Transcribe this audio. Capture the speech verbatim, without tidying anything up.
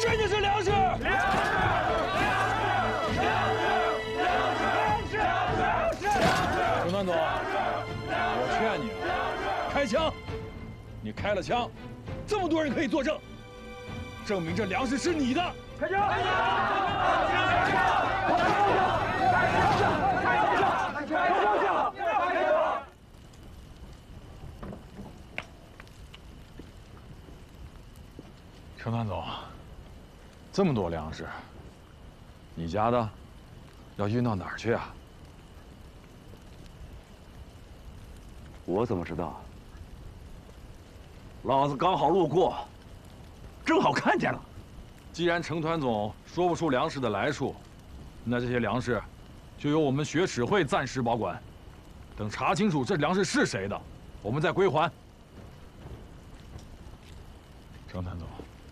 真的是粮食！粮食！粮食！粮食！粮食！程团总，我劝你啊，开枪！你开了枪，这么多人可以作证，证明这粮食是你的。开枪！开枪！开枪！开枪！开枪！开枪！程团总，这么多粮食，你家的要运到哪儿去啊？ 我怎么知道？老子刚好路过，正好看见了。 既然程团总说不出粮食的来处，那这些粮食就由我们学史会暂时保管，等查清楚这粮食是谁的，我们再归还。程团总。